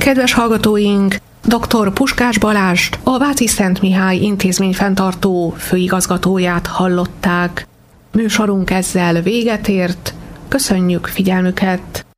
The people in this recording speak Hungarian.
Kedves hallgatóink, dr. Puskás Balást, a Váci Szent Mihály Intézmény fenntartó főigazgatóját hallották. Műsorunk ezzel véget ért. Köszönjük figyelmüket!